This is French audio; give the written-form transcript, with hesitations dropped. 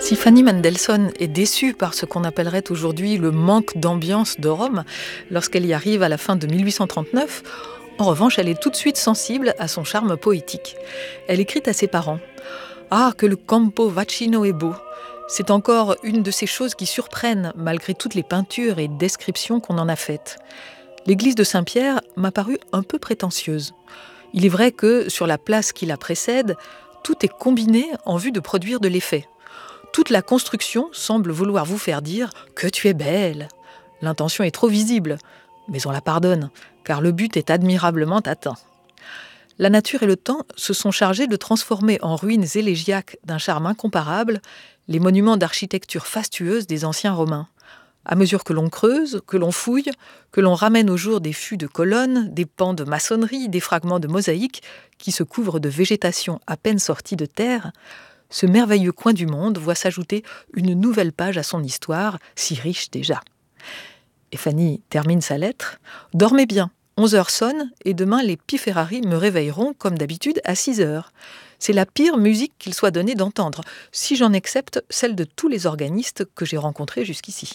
Si Fanny Mendelssohn est déçue par ce qu'on appellerait aujourd'hui le manque d'ambiance de Rome, lorsqu'elle y arrive à la fin de 1839, en revanche, elle est tout de suite sensible à son charme poétique. Elle écrit à ses parents « Ah, que le Campo Vaccino est beau !» C'est encore une de ces choses qui surprennent, malgré toutes les peintures et descriptions qu'on en a faites. L'église de Saint-Pierre m'a paru un peu prétentieuse. Il est vrai que, sur la place qui la précède, tout est combiné en vue de produire de l'effet. Toute la construction semble vouloir vous faire dire que tu es belle. L'intention est trop visible, mais on la pardonne, car le but est admirablement atteint. La nature et le temps se sont chargés de transformer en ruines élégiaques d'un charme incomparable les monuments d'architecture fastueuse des anciens Romains. À mesure que l'on creuse, que l'on fouille, que l'on ramène au jour des fûts de colonnes, des pans de maçonnerie, des fragments de mosaïque qui se couvrent de végétation à peine sortie de terre, ce merveilleux coin du monde voit s'ajouter une nouvelle page à son histoire, si riche déjà. Et Fanny termine sa lettre « Dormez bien, 11 heures sonnent et demain les Piferari me réveilleront comme d'habitude à 6 heures. C'est la pire musique qu'il soit donné d'entendre, si j'en accepte celle de tous les organistes que j'ai rencontrés jusqu'ici. »